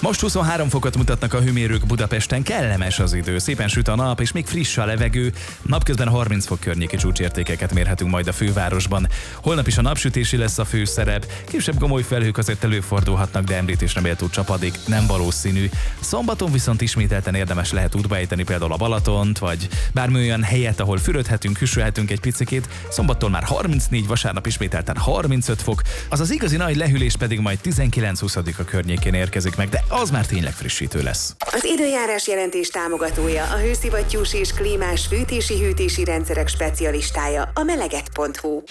Most 23 fokot mutatnak a hőmérők Budapesten, kellemes az idő, szépen süt a nap, és még friss a levegő. Napközben 30 fok környéki csúcsértékeket mérhetünk majd a fővárosban. Holnap is a napsütési lesz a főszerep, kisebb gomoly felhők azért előfordulhatnak, de említésre méltó csapadék nem valószínű. Szombaton viszont ismételten érdemes lehet útba ejteni például a Balatont, vagy bármi olyan helyet, ahol fürödhetünk, hűsölhetünk egy picikét. Szombattól már 34, vasárnap ismételten 35 fok, az igazi nagy lehűlés pedig majd 19-20 környékén érkezik meg, de az már tényleg frissítő lesz. Az időjárás jelentés támogatója, a hőszivattyús és klímás fűtési-hűtési rendszerek specialistája, a melegett.hu.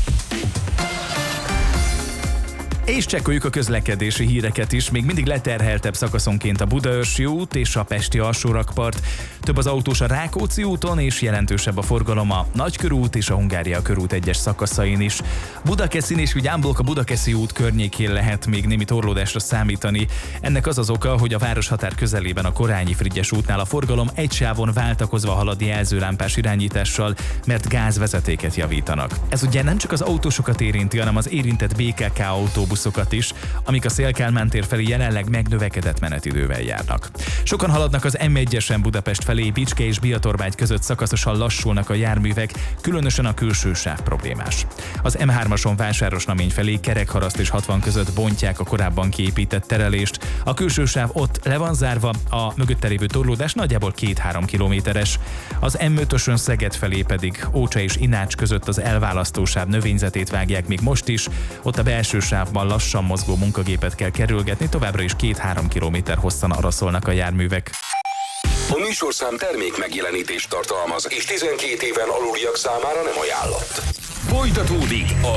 És csekkoljuk a közlekedési híreket is, még mindig leterheltebb szakaszonként a Budaörsi út és a Pesti alsórakpart. Több az autós a Rákóczi úton, és jelentősebb a forgalom a Nagykörút és a Hungária körút egyes szakaszain is. Budakeszin és Gyámblók a Budakeszi út környékén lehet még némi torlódásra számítani. Ennek az az oka, hogy a városhatár közelében a Korányi-Frigyes útnál a forgalom egy sávon váltakozva halad jelzőlámpás irányítással, mert gázvezetéket javítanak. Ez ugye nem csak az autósokat érinti, hanem az érintett BKK autóbuszokat is, amik a Széll-Kálmán tér felé jelenleg megnövekedett menetidővel járnak. Sokan haladnak az M1-esen Budapest felé, Bicske és Biatorbágy között szakaszosan lassulnak a járművek, különösen a külső sáv problémás. Az M3-ason Vásárosnamény felé Kerekharaszt és 60 között bontják a korábban kiépített terelést. A külső sáv ott le van zárva, a mögötte lévő torlódás nagyjából 2-3 kilométeres. Az M5-ösön Szeged felé pedig Ócsa és Inács között az elválasztósáv növényzetét vágják még most is, ott a belső sávban lassan mozgó munkagépet kell kerülgetni, továbbra is 2-3 kilométer hosszan araszolnak a járművek. A műsorszám termék megjelenítést tartalmaz, és 12 éven aluliak számára nem ajánlott. Folytatódik